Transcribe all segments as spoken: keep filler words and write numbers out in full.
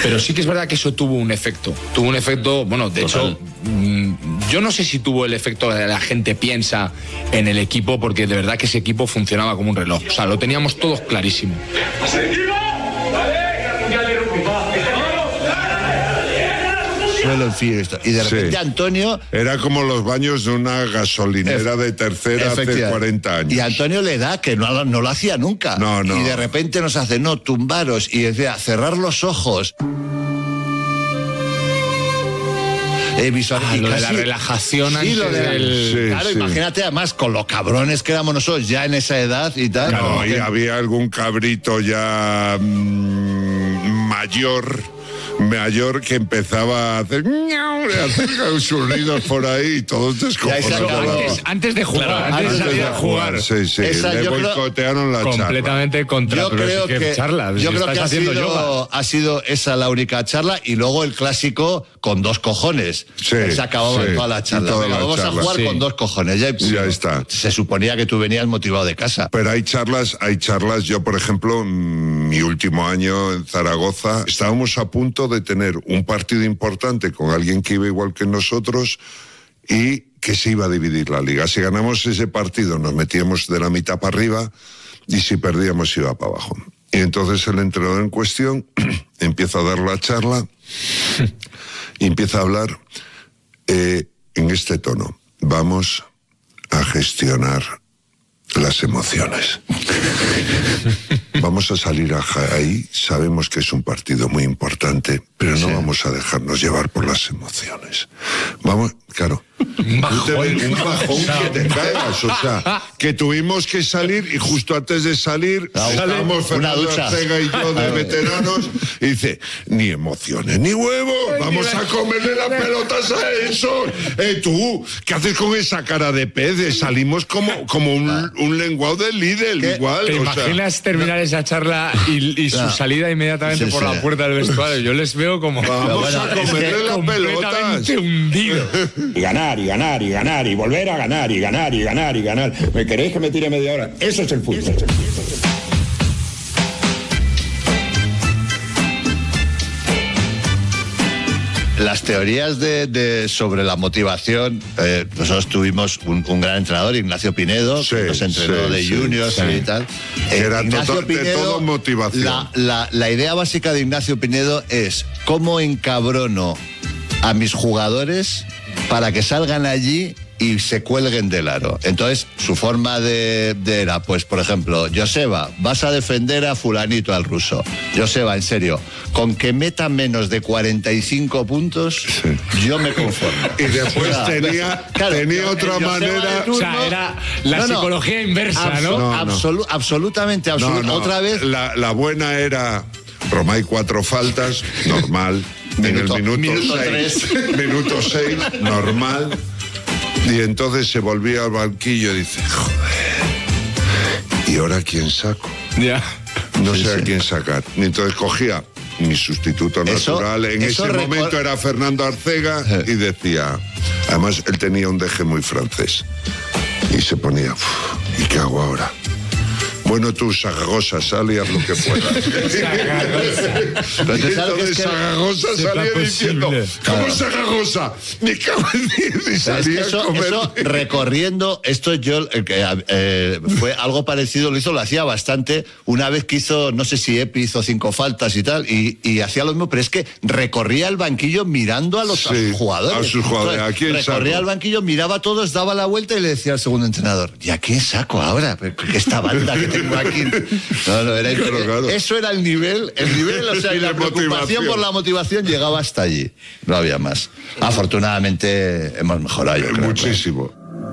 Pero sí que es verdad que eso tuvo un efecto. Tuvo un efecto, bueno, de Total. hecho, mmm, yo no sé si tuvo el efecto que la gente piensa en el equipo, porque de verdad que ese equipo funcionaba como un reloj. O sea, lo teníamos todos clarísimo. Y de repente sí. Antonio... Era como los baños de una gasolinera de tercera hace cuarenta años. Y Antonio le da que no, no lo hacía nunca. No, no. Y de repente nos hace, no, tumbaros. Y decía, cerrar los ojos. Eh, visual, ah, y lo casi, de la relajación sí, antes lo de, del... sí, claro, sí. Imagínate además con los cabrones que éramos nosotros ya en esa edad y tal. No, no, y que... había algún cabrito ya mmm, mayor... mayor que empezaba a hacer, a hacer sus ruidos por ahí y todos descojonados. Antes, antes de jugar, claro, antes, antes de, de jugar. jugar. Sí, sí, Esa, le boicotearon la charla. Completamente contra. Yo creo que, charla, yo si creo que ha, sido, ha sido esa la única charla y luego el clásico con dos cojones. Sí, se acababa sí, toda la charla. toda Venga, la vamos charla, a jugar sí. con dos cojones. Ya, ya está. Se suponía que tú venías motivado de casa. Pero hay charlas, hay charlas. Yo, por ejemplo, mi último año en Zaragoza, estábamos a punto de tener un partido importante con alguien que iba igual que nosotros y que se iba a dividir la liga. Si ganamos ese partido nos metíamos de la mitad para arriba y si perdíamos iba para abajo. Y entonces el entrenador en cuestión empieza a dar la charla y empieza a hablar eh, en este tono. Vamos a gestionar las emociones. Vamos a salir ahí, sabemos que es un partido muy importante, pero no sí. vamos a dejarnos llevar por las emociones. Vamos, claro, un bajón, un bajón que te caigas, o sea, que tuvimos que salir y justo antes de salir estábamos Fernando Arcega y yo de veteranos y dice, ni emociones ni huevos, vamos a comerle las pelotas a eso. Eh, tú, ¿qué haces con esa cara de pez? Salimos como, como un, un lenguado de Lidl, igual. ¿Te o imaginas sea, terminar esa charla y, y su no. salida inmediatamente sí, por sí. la puerta del vestuario? Yo les veo como vamos bueno, a comerle es que las pelotas. Hundido. Y ganar, y ganar, y ganar, y volver a ganar, y ganar, y ganar, y ganar. ¿Me queréis que me tire media hora? Eso es el fútbol. Las teorías de, de sobre la motivación, eh, nosotros tuvimos un, un gran entrenador, Ignacio Pinedo, sí, que nos entrenó sí, de sí, juniors sí. y tal. Eh, Era Ignacio todo, Pinedo, de todo motivación. La, la, la idea básica de Ignacio Pinedo es cómo encabrono a mis jugadores para que salgan allí y se cuelguen del aro. Entonces, su forma de, de era, pues, por ejemplo, Joseba, vas a defender a fulanito, al ruso. Joseba, en serio, con que meta menos de cuarenta y cinco puntos, sí. yo me conformo. Y después o sea, tenía, claro, tenía otra Joseba manera... Turno, o sea, era la no, no, psicología inversa, abso ¿no? no, no. Absolu absolutamente, absolut no, no. Otra vez... La, la buena era, Romay, cuatro faltas, normal. Minuto, en el minuto, minuto seis, minuto seis, normal. Y entonces se volvía al banquillo y dice, joder, ¿y ahora quién saco? Ya. Yeah. No sí, sé sí. a quién sacar. Y entonces cogía mi sustituto eso, natural. En ese momento era Fernando Arcega y decía, además él tenía un deje muy francés. Y se ponía, ¿y qué hago ahora? Bueno, tú, Zaragoza, sal y haz lo que puedas. Entonces, Entonces Zaragoza salía diciendo, ¿cómo claro. Zaragoza? Me cago en diez y salía eso, a comer. Eso recorriendo, esto yo, eh, eh, fue algo parecido, lo hizo, lo hacía bastante, una vez que hizo, no sé si Epi hizo cinco faltas y tal, y, y hacía lo mismo, pero es que recorría el banquillo mirando a los sí, a sus jugadores. A sus jugadores. Entonces, ¿A quién recorría saco? el banquillo, miraba a todos, daba la vuelta y le decía al segundo entrenador, ¿y a quién saco ahora? Que esta banda que tengo aquí. No, no, era, claro, claro. Eso era el nivel, el nivel, o sea, y la preocupación motivación. por la motivación llegaba hasta allí. No había más. Afortunadamente hemos mejorado, yo creo. Muchísimo.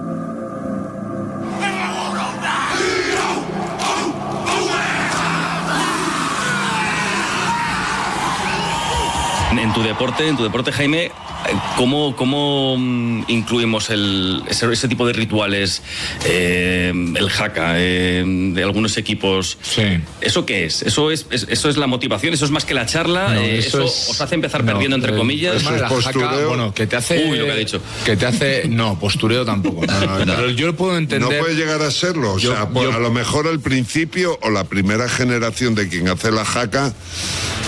En tu deporte, en tu deporte, Jaime, ¿cómo, cómo incluimos el, ese, ese tipo de rituales, eh, el haka, eh, de algunos equipos? Sí. ¿Eso qué es? ¿Eso es, es, eso es la motivación? ¿Eso es más que la charla? No, eh, eso ¿Eso es, os hace empezar no, perdiendo, entre comillas? Eso es postureo. Haka, bueno, que te hace... Uy, lo que ha dicho. Que te hace... No, postureo tampoco. No, no, no. Pero yo lo puedo entender... No puede llegar a serlo. O yo, sea, yo, a lo mejor al principio o la primera generación de quien hace la haka